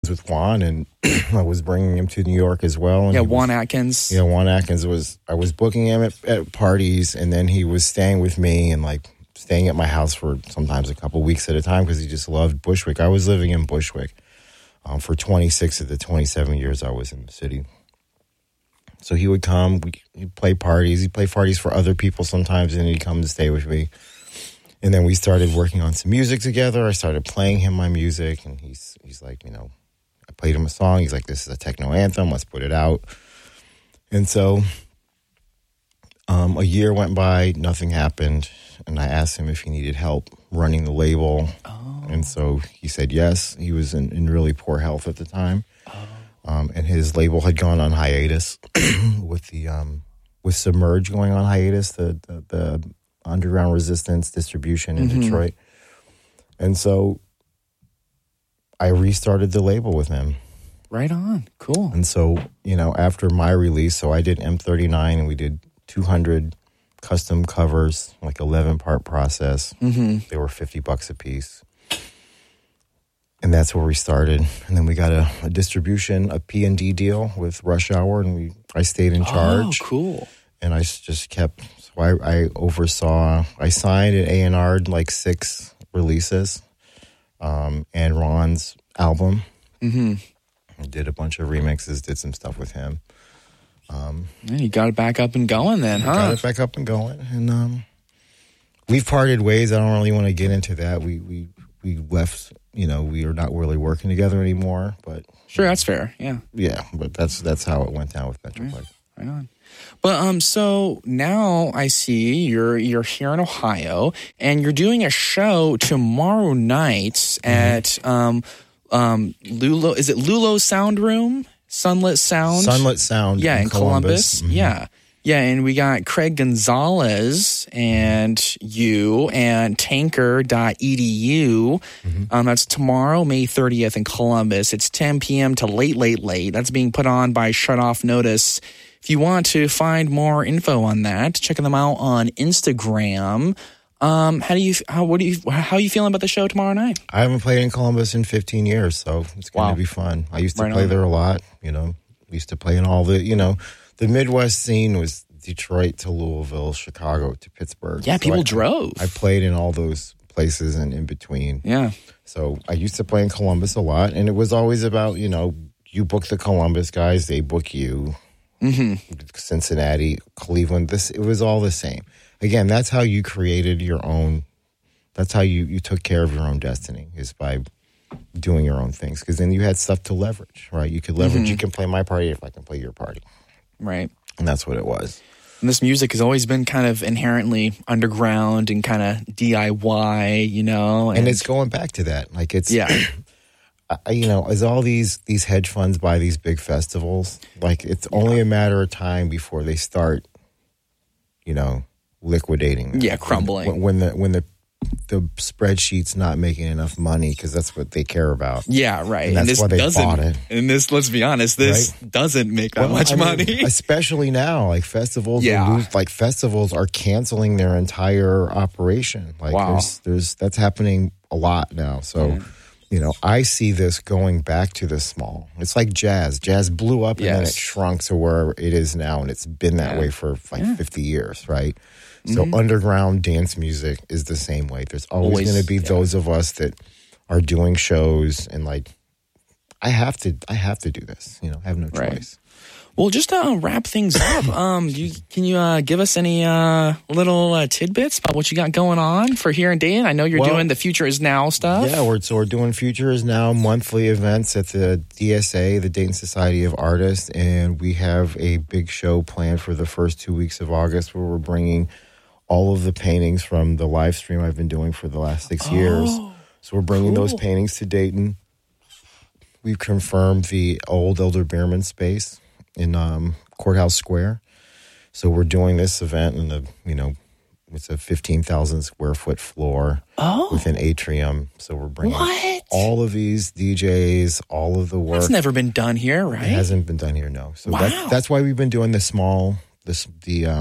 with Juan, and I was bringing him to New York as well. And Juan Atkins. Yeah, Juan Atkins I was booking him at parties, and then he was staying with me and like staying at my house for sometimes a couple weeks at a time because he just loved Bushwick. I was living in Bushwick for 26 of the 27 years I was in the city. So he would come, he'd play parties. He'd play parties for other people sometimes, and he'd come to stay with me. And then we started working on some music together. I started playing him my music, and he's like, I played him a song. He's like, this is a techno anthem. Let's put it out. And so a year went by, nothing happened, and I asked him if he needed help running the label. Oh. And so he said yes. He was in really poor health at the time. And his label had gone on hiatus with Submerge going on hiatus, the underground resistance distribution in Detroit. And so I restarted the label with him. Right on. Cool. And so, after my release, so I did M39 and we did 200 custom covers, like 11-part process. They were $50 a piece. And that's where we started. And then we got a distribution, a P&D deal with Rush Hour, and I stayed in charge. Oh, cool. And I just kept, so I oversaw, I signed and A&R'd like 6 releases, and Ron's album. I did a bunch of remixes, did some stuff with him. You got it back up and going then, huh? Got it back up and going. And we've parted ways. I don't really want to get into that. We left, we are not really working together anymore. But sure, that's fair. Yeah. Yeah, but that's how it went down with Metroplex. Right on. But so now I see you're here in Ohio, and you're doing a show tomorrow night at Lulo. Is it Lulo Sound Room? Sunlit Sound. Sunlit Sound. Yeah, in Columbus. Yeah. Yeah, and we got Craig Gonzalez and you and tanker.edu. That's tomorrow, May 30th in Columbus. It's 10 p.m. to late. That's being put on by Shut Off Notice. If you want to find more info on that, check them out on Instagram. How are you feeling about the show tomorrow night? I haven't played in Columbus in 15 years, so it's going to be fun. I used to play there a lot, used to play in all the, the Midwest scene was Detroit to Louisville, Chicago to Pittsburgh. Yeah, people drove. I played in all those places and in between. Yeah. So I used to play in Columbus a lot, and it was always about, you book the Columbus guys, they book you. Cincinnati, Cleveland, it was all the same. Again, that's how you created your own, that's how you took care of your own destiny, is by doing your own things. Because then you had stuff to leverage, right? You could leverage, you can play my party if I can play your party. Right. And that's what it was. And this music has always been kind of inherently underground and kind of DIY, And it's going back to that. Like it's, as all these hedge funds buy these big festivals, like it's only a matter of time before they start, liquidating. Yeah, crumbling. When the spreadsheet's not making enough money, because that's what they care about. Yeah, right. And that's why they bought it. And this, let's be honest, this doesn't make that much money. Especially now, like festivals, festivals are canceling their entire operation. Like that's happening a lot now. So. I see this going back to the small. It's like jazz. Jazz blew up and then it shrunk to where it is now, and it's been that way for 50 years, right? So underground dance music is the same way. There's always going to be those of us that are doing shows and I have to do this. I have no choice. Well, just to wrap things up, can you give us any little tidbits about what you got going on for here in Dayton? I know you're doing the Future Is Now stuff. Yeah, we're doing Future Is Now monthly events at the DSA, the Dayton Society of Artists, and we have a big show planned for the first 2 weeks of August where we're bringing all of the paintings from the live stream I've been doing for the last 6 years. So we're bringing those paintings to Dayton. We've confirmed the old Elder Beerman space in Courthouse Square. So we're doing this event in it's a 15,000 square foot floor with an atrium. So we're bringing all of these DJs, all of the work. It's never been done here, right? It hasn't been done here, no. So that's why we've been doing the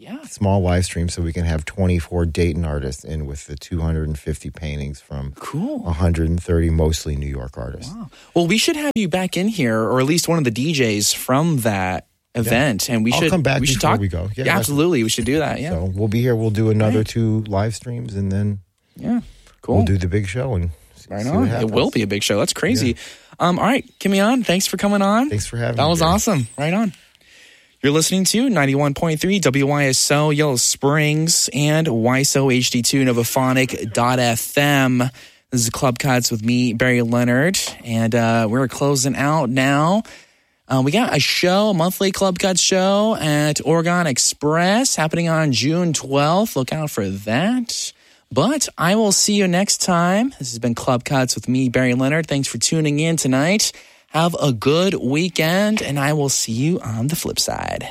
small live stream so we can have 24 Dayton artists in with the 250 paintings from 130 mostly New York artists. Wow. Well, we should have you back in here, or at least one of the DJs from that event, and I'll come back before talk. We go. Yeah, absolutely. We should do that. Yeah. So we'll be here. We'll do another 2 live streams, and then we'll do the big show and right see on. what happens. It will be a big show. That's crazy. All right, Kimyon, thanks for coming on. Thanks for having me. That was awesome. Right on. You're listening to 91.3 WYSO Yellow Springs and YSO HD2 Novaphonic.fm. This is Club Cuts with me, Barry Leonard, and we're closing out now. We got a monthly Club Cuts show at Oregon Express happening on June 12th. Look out for that. But I will see you next time. This has been Club Cuts with me, Barry Leonard. Thanks for tuning in tonight. Have a good weekend, and I will see you on the flip side.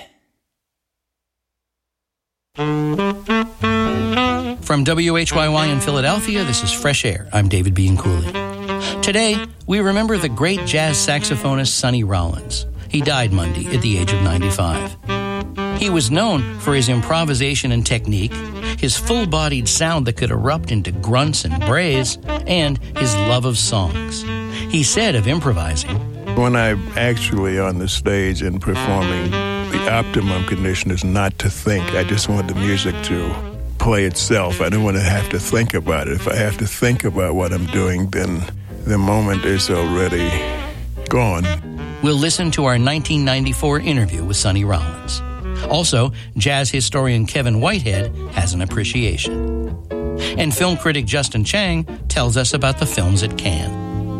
From WHYY in Philadelphia, this is Fresh Air. I'm David B. Cooley. Today, we remember the great jazz saxophonist Sonny Rollins. He died Monday at the age of 95. He was known for his improvisation and technique, his full-bodied sound that could erupt into grunts and brays, and his love of songs. He said of improvising, "When I'm actually on the stage and performing, the optimum condition is not to think. I just want the music to play itself. I don't want to have to think about it. If I have to think about what I'm doing, then the moment is already gone." We'll listen to our 1994 interview with Sonny Rollins. Also, jazz historian Kevin Whitehead has an appreciation. And film critic Justin Chang tells us about the films at Cannes.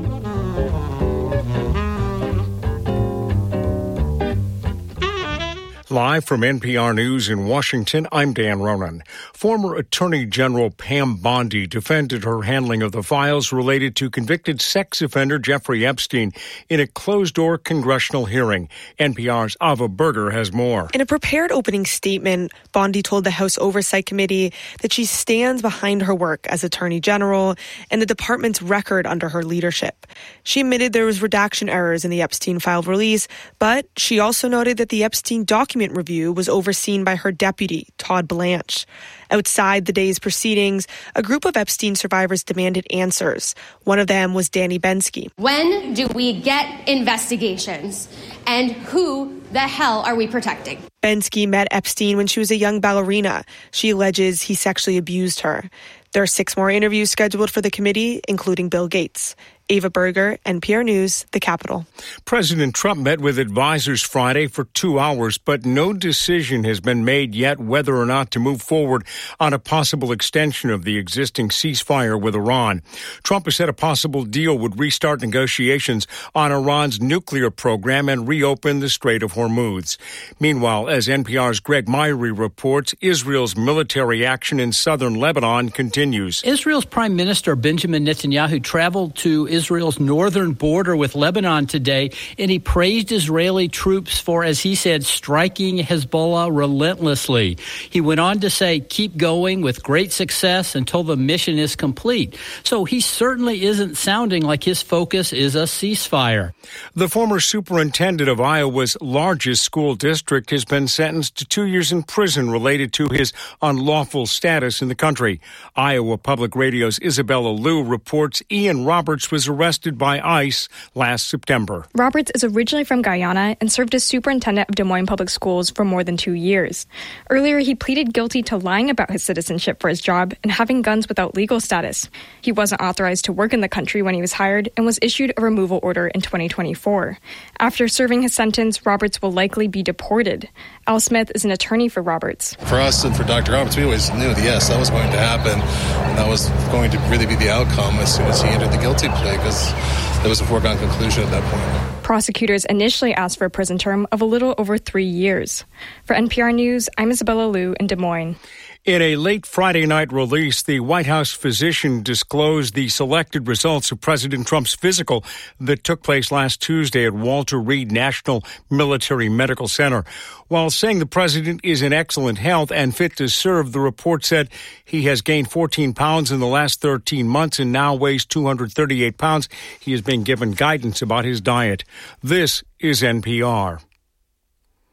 Live from NPR News in Washington, I'm Dan Ronan. Former Attorney General Pam Bondi defended her handling of the files related to convicted sex offender Jeffrey Epstein in a closed-door congressional hearing. NPR's Ava Berger has more. In a prepared opening statement, Bondi told the House Oversight Committee that she stands behind her work as Attorney General and the department's record under her leadership. She admitted there was redaction errors in the Epstein file release, but she also noted that the Epstein document review was overseen by her deputy, Todd Blanche. Outside the day's proceedings, a group of Epstein survivors demanded answers. One of them was Danny Bensky. When do we get investigations? And who the hell are we protecting? Bensky met Epstein when she was a young ballerina. She alleges he sexually abused her. There are 6 more interviews scheduled for the committee, including Bill Gates. Ava Berger, NPR News, the Capitol. President Trump met with advisors Friday for 2 hours, but no decision has been made yet whether or not to move forward on a possible extension of the existing ceasefire with Iran. Trump has said a possible deal would restart negotiations on Iran's nuclear program and reopen the Strait of Hormuz. Meanwhile, as NPR's Greg Myrie reports, Israel's military action in southern Lebanon continues. Israel's Prime Minister Benjamin Netanyahu traveled to Israel's northern border with Lebanon today, and he praised Israeli troops for, as he said, striking Hezbollah relentlessly. He went on to say, keep going with great success until the mission is complete. So he certainly isn't sounding like his focus is a ceasefire. The former superintendent of Iowa's largest school district has been sentenced to 2 years in prison related to his unlawful status in the country. Iowa Public Radio's Isabella Liu reports Ian Roberts was arrested by ICE last September. Roberts is originally from Guyana and served as superintendent of Des Moines Public Schools for more than 2 years. Earlier, he pleaded guilty to lying about his citizenship for his job and having guns without legal status. He wasn't authorized to work in the country when he was hired and was issued a removal order in 2024. After serving his sentence, Roberts will likely be deported. Al Smith is an attorney for Roberts. For us and for Dr. Roberts, we always knew that, yes, that was going to happen, and that was going to really be the outcome as soon as he entered the guilty plea, because there was a foregone conclusion at that point. Prosecutors initially asked for a prison term of a little over 3 years. For NPR News, I'm Isabella Liu in Des Moines. In a late Friday night release, the White House physician disclosed the selected results of President Trump's physical that took place last Tuesday at Walter Reed National Military Medical Center. While saying the president is in excellent health and fit to serve, the report said he has gained 14 pounds in the last 13 months and now weighs 238 pounds. He has been given guidance about his diet. This is NPR.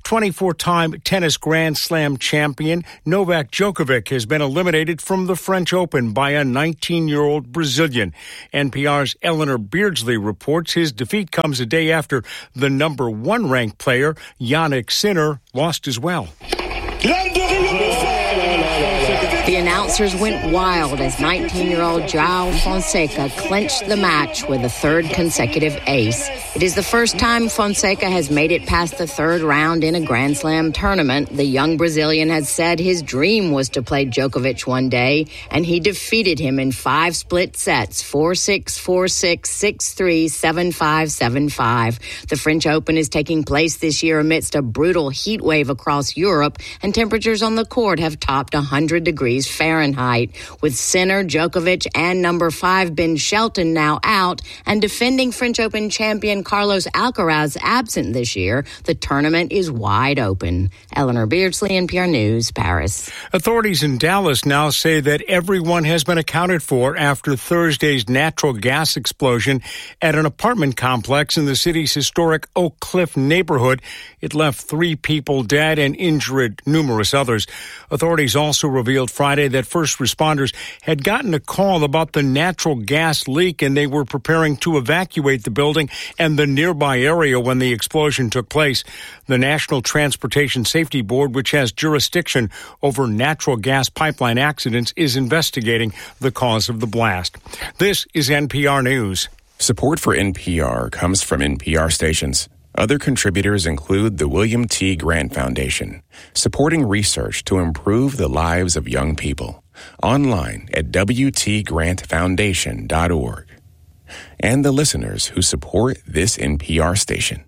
24-time tennis Grand Slam champion Novak Djokovic has been eliminated from the French Open by a 19-year-old Brazilian. NPR's Eleanor Beardsley reports his defeat comes a day after the number 1 ranked player, Jannik Sinner, lost as well. The announcers went wild as 19-year-old João Fonseca clinched the match with a third consecutive ace. It is the first time Fonseca has made it past the third round in a Grand Slam tournament. The young Brazilian has said his dream was to play Djokovic one day, and he defeated him in 5 split sets, 4-6, 4-6, 6-3, 7-5, 7-5. The French Open is taking place this year amidst a brutal heat wave across Europe, and temperatures on the court have topped 100 degrees Fahrenheit, with Sinner, Djokovic, and number 5 Ben Shelton now out, and defending French Open champion Carlos Alcaraz absent this year. The tournament is wide open. Eleanor Beardsley, NPR News, Paris. Authorities in Dallas now say that everyone has been accounted for after Thursday's natural gas explosion at an apartment complex in the city's historic Oak Cliff neighborhood. It left 3 people dead and injured numerous others. Authorities also revealed Friday that first responders had gotten a call about the natural gas leak, and they were preparing to evacuate the building and the nearby area when the explosion took place. The National Transportation Safety Board, which has jurisdiction over natural gas pipeline accidents, is investigating the cause of the blast. This is NPR News. Support for NPR comes from NPR stations. Other contributors include the William T. Grant Foundation, supporting research to improve the lives of young people. Online at wtgrantfoundation.org. And the listeners who support this NPR station.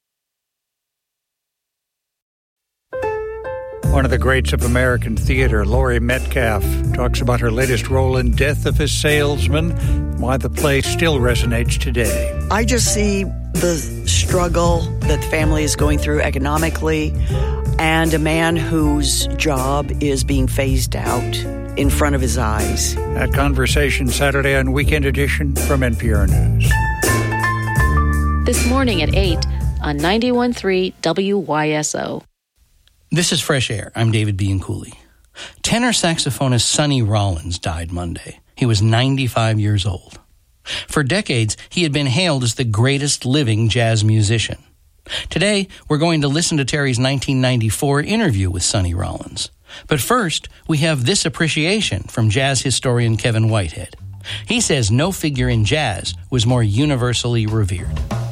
One of the greats of American theater, Laurie Metcalf, talks about her latest role in Death of a Salesman, why the play still resonates today. I just see the struggle that the family is going through economically, and a man whose job is being phased out in front of his eyes. That conversation Saturday on Weekend Edition from NPR News. This morning at 8 on 91.3 WYSO. This is Fresh Air. I'm David Bianculli. Tenor saxophonist Sonny Rollins died Monday. He was 95 years old. For decades, he had been hailed as the greatest living jazz musician. Today, we're going to listen to Terry's 1994 interview with Sonny Rollins. But first, we have this appreciation from jazz historian Kevin Whitehead. He says no figure in jazz was more universally revered.